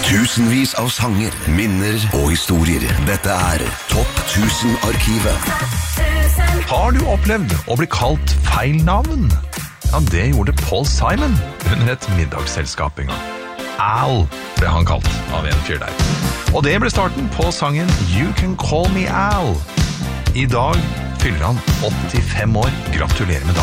Tusenvis av sanger, minner og historier. Dette Topp 1000-arkivet. Har du opplevd å bli kalt feil navn? Ja, det gjorde Paul Simon under et middagsselskap en gang. Al ble han kalt av en fyr der. Og det ble starten på sangen You Can Call Me Al. I dag fyller han 85 år. Gratulerer med dagen.